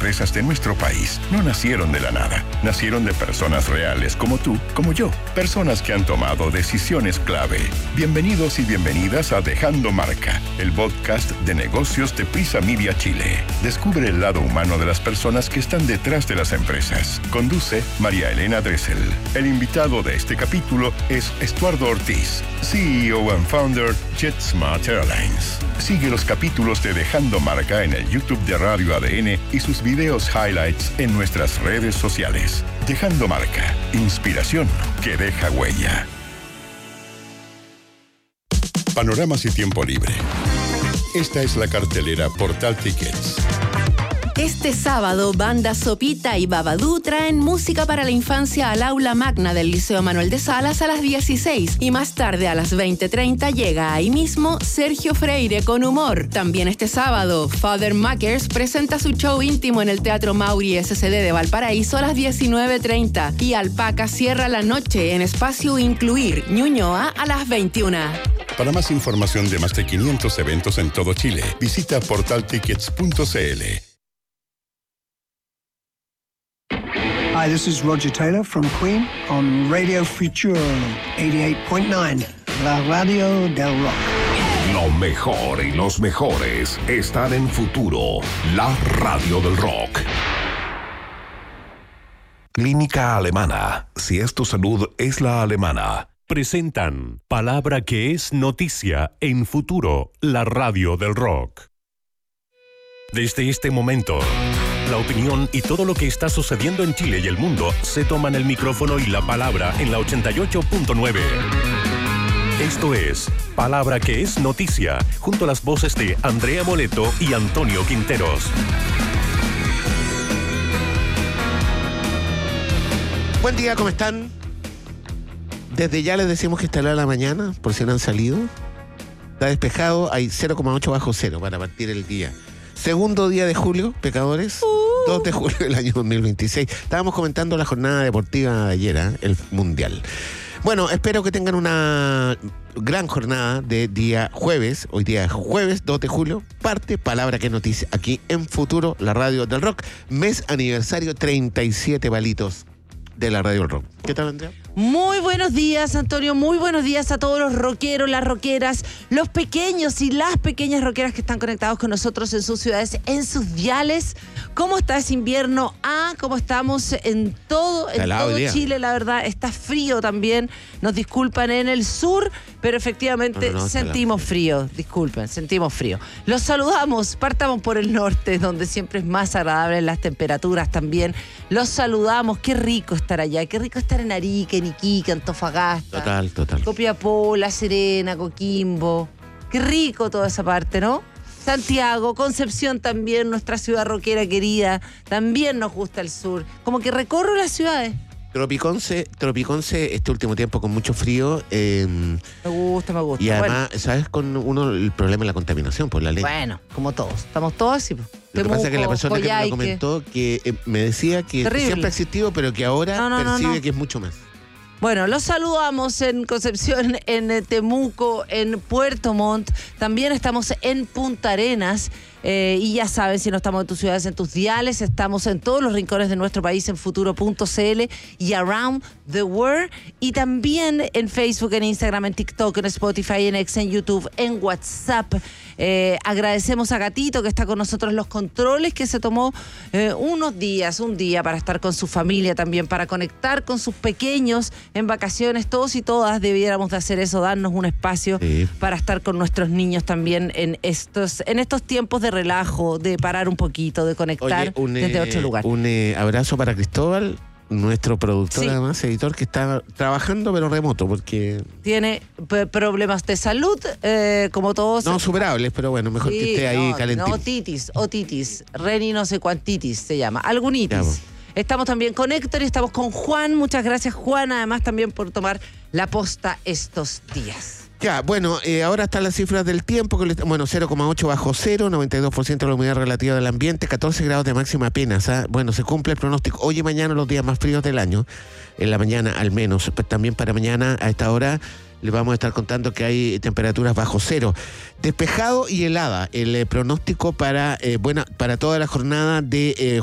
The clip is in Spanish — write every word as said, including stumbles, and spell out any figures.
empresas de nuestro país no nacieron de la nada. Nacieron de personas reales como tú, como yo. Personas que han tomado decisiones clave. Bienvenidos y bienvenidas a Dejando Marca, el podcast de negocios de Prisa Media Chile. Descubre el lado humano de las personas que están detrás de las empresas. Conduce María Elena Dressel. El invitado de este capítulo es Estuardo Ortiz, C E O and founder JetSmart Airlines. Sigue los capítulos de Dejando Marca en el YouTube de Radio A D N y sus videos highlights en nuestras redes sociales. Dejando Marca, inspiración que deja huella. Panoramas y tiempo libre. Esta es la cartelera Portal Tickets. Este sábado, Banda Sopita y Babadú traen música para la infancia al aula magna del Liceo Manuel de Salas a las dieciséis y más tarde a las veinte treinta llega ahí mismo Sergio Freire con humor. También este sábado, Father Makers presenta su show íntimo en el Teatro Mauri S C D de Valparaíso a las diecinueve treinta y Alpaca cierra la noche en Espacio Incluir Ñuñoa a las veintiuna. Para más información de más de quinientos eventos en todo Chile, visita portal tickets punto c l. Hi, this is Roger Taylor from Queen on Radio Futura eighty-eight point nine, la radio del rock. Lo mejor y los mejores están en Futuro, la radio del rock. Clínica Alemana. Si es tu salud, es la alemana. Presentan Palabra que es noticia en Futuro, la radio del rock. Desde este momento, la opinión y todo lo que está sucediendo en Chile y el mundo se toman el micrófono y la palabra en la ochenta y ocho punto nueve. Esto es Palabra que es noticia, junto a las voces de Andrea Moleto y Antonio Quinteros. Buen día, ¿cómo están? Desde ya les decimos que estará la mañana, por si no han salido. Está despejado, hay cero coma ocho bajo cero para partir el día. Segundo día de julio, pecadores, uh. dos de julio del año dos mil veintiséis. Estábamos comentando la jornada deportiva de ayer, ¿eh? El Mundial. Bueno, espero que tengan una gran jornada de día jueves. Hoy día es jueves dos de julio. Parte Palabra que Noticia, aquí en Futuro, la radio del rock. Mes aniversario, treinta y siete palitos de la radio del rock. ¿Qué tal, Andrea? Muy buenos días, Antonio. Muy buenos días a todos los rockeros, las rockeras, los pequeños y las pequeñas rockeras que están conectados con nosotros en sus ciudades, en sus diales. ¿Cómo está ese invierno? Ah, ¿cómo estamos en todo, en todo Chile? La verdad, está frío también. Nos disculpan en el sur, pero efectivamente no, no, no, sentimos frío. Disculpen, sentimos frío. Los saludamos. Partamos por el norte, donde siempre es más agradable las temperaturas también. Los saludamos. Qué rico estar allá. Qué rico estar en Arica, en Iquique, Antofagasta. Total, total. Copiapó, La Serena, Coquimbo. Qué rico toda esa parte, ¿no? Santiago, Concepción también, nuestra ciudad rockera querida. También nos gusta el sur. Como que recorro las ciudades. Tropiconce, Tropiconce este último tiempo con mucho frío. Eh, me gusta, me gusta. Y además, bueno, ¿sabes? Con uno el problema de la contaminación por la ley. Bueno, como todos. Estamos todos así. Lo Temuco, que pasa es que la persona Coyhaique. que me lo comentó que eh, me decía que Terrible. siempre ha existido, pero que ahora no, no, percibe no, no. que es mucho más. Bueno, los saludamos en Concepción, en Temuco, en Puerto Montt. También estamos en Punta Arenas. Eh, y ya saben, si no estamos en tus ciudades, en tus diales, estamos en todos los rincones de nuestro país, en futuro punto c l y around the world. Y también en Facebook, en Instagram, en TikTok, en Spotify, en X, en YouTube, en WhatsApp. Eh, agradecemos a Gatito que está con nosotros en los controles, que se tomó eh, unos días, un día para estar con su familia también, para conectar con sus pequeños en vacaciones. Todos y todas debiéramos de hacer eso, darnos un espacio sí. para estar con nuestros niños también en estos, en estos tiempos de relajo, de parar un poquito, de conectar Oye, un, desde otro lugar. Un eh, abrazo para Cristóbal, nuestro productor, sí. además, editor, que está trabajando pero remoto, porque... Tiene p- problemas de salud, eh, como todos... No superables, pero bueno, mejor sí, que esté ahí no, calentito. No, otitis, otitis, reni no sé cuantitis se llama, algunitis. Ya, estamos también con Héctor y estamos con Juan. Muchas gracias, Juan, además también por tomar la posta estos días. Ya, bueno, eh, ahora están las cifras del tiempo, que le, bueno, cero coma ocho bajo cero, noventa y dos por ciento de la humedad relativa del ambiente, catorce grados de máxima apenas. ¿eh? Bueno, se cumple el pronóstico. Hoy y mañana los días más fríos del año, en la mañana al menos. Pues también para mañana a esta hora les vamos a estar contando que hay temperaturas bajo cero. Despejado y helada el eh, pronóstico para, eh, buena, para toda la jornada de eh,